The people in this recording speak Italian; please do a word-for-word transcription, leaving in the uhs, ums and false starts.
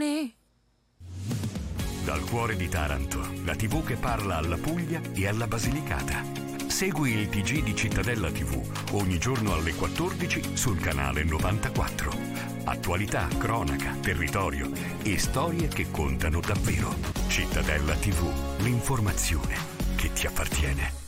Giovane. Dal cuore di Taranto, la tivù che parla alla Puglia e alla Basilicata. Segui il T G di Cittadella tivù ogni giorno alle quattordici sul canale novantaquattro. Attualità, cronaca, territorio e storie che contano davvero. Cittadella tivù, l'informazione che ti appartiene.